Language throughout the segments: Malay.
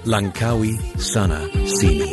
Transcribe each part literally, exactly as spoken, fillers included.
Langkawi Sana Sini.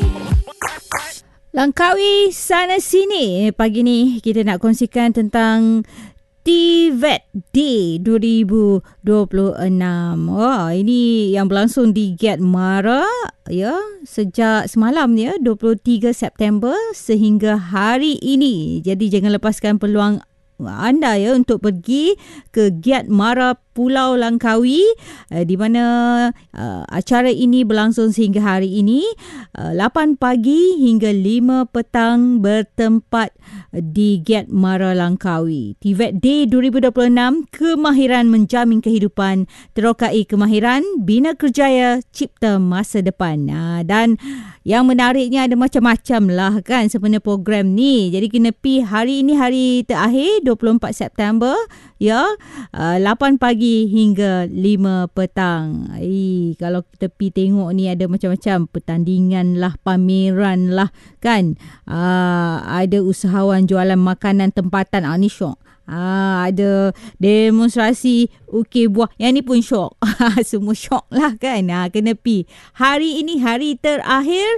Langkawi Sana Sini. Pagi ni kita nak kongsikan tentang T V E T Day dua ribu dua puluh enam. Wah, ini yang berlangsung di Gate Mara ya, sejak semalam ya, dua puluh tiga September sehingga hari ini. Jadi jangan lepaskan peluang anda ya untuk pergi ke Gate Mara Pulau Langkawi, uh, di mana uh, acara ini berlangsung sehingga hari ini uh, lapan pagi hingga lima petang bertempat di Gate Mara Langkawi. T V E T Day dua ribu dua puluh enam, kemahiran menjamin kehidupan, terokai kemahiran, bina kerjaya, cipta masa depan. Uh, dan yang menariknya ada macam-macam lah kan sebenarnya program ni. Jadi kena pi hari ini hari terakhir dua puluh empat September ya, uh, lapan pagi hingga lima petang. Ay, kalau kita pi tengok ni ada macam-macam pertandingan lah, pameran lah kan. Uh, ada usahawan jualan makanan tempatan. Ah, ni syok. Ah, ada demonstrasi ukir buah. Yang ni pun syok. Semua syok lah kan. Ah, kena pi. Hari ini hari terakhir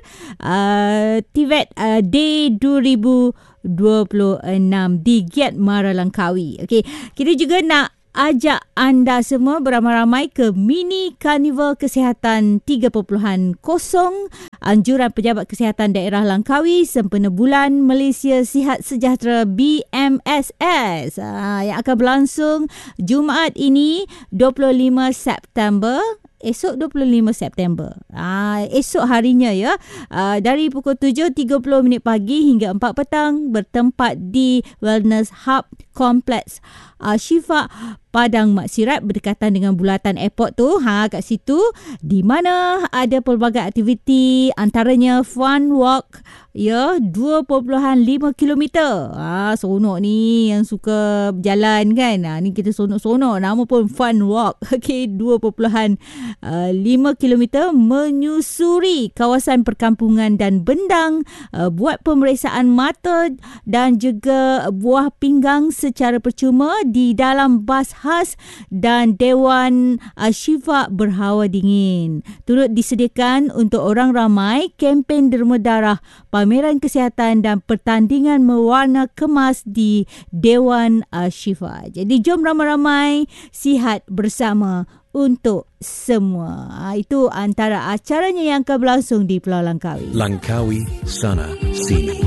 uh, T V E T uh, Day dua ribu dua puluh enam di Gate Mara Langkawi. Okey, kita juga nak ajak anda semua beramai-ramai ke Mini Karnival Kesihatan tiga titik kosong Anjuran Pejabat Kesihatan Daerah Langkawi sempena Bulan Malaysia Sihat Sejahtera B M S S, ha, yang akan berlangsung Jumaat ini dua puluh lima September. Esok dua puluh lima September. Ah, esok harinya ya. Ah, dari pukul tujuh tiga puluh minit pagi hingga empat petang bertempat di Wellness Hub Kompleks ah, Syifa Padang Mak Sirat berdekatan dengan Bulatan Airport tu. Ha, kat situ di mana ada pelbagai aktiviti, antaranya fun walk ya, dua perpuluhan lima kilometer. Ah, seronok ni yang suka berjalan kan. Ah, ni kita seronok-seronok, nama pun fun walk. Okey, dua perpuluhan lima kilometer menyusuri kawasan perkampungan dan bendang, uh, buat pemeriksaan mata dan juga buah pinggang secara percuma di dalam bas khas dan Dewan uh, Syifa berhawa dingin. Turut disediakan untuk orang ramai kempen derma darah, pameran kesihatan dan pertandingan mewarna kemas di Dewan uh, Syifa. Jadi jom ramai-ramai sihat bersama untuk semua. Itu antara acaranya yang akan berlangsung di Pulau Langkawi. Langkawi Sana Sini.